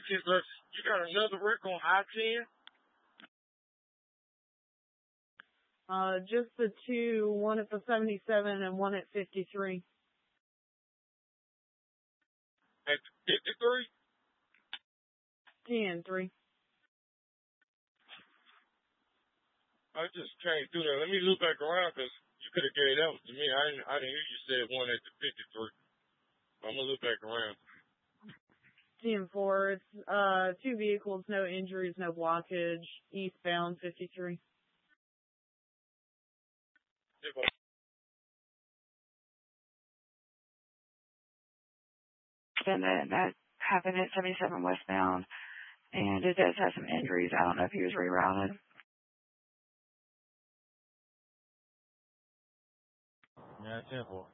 You got another wreck on I-10? Just the two, one at the 77 and one at 53. At 53? 10-3. I just came through there. Let me look back around because you could have gave that one to me. I didn't hear you say one at the 53. I'm going to look back around. 10-4. It's two vehicles, no injuries, no blockage. Eastbound 53. And then that happened at 77 westbound, and it does have some injuries. I don't know if he was rerouted. Yeah, 10-4.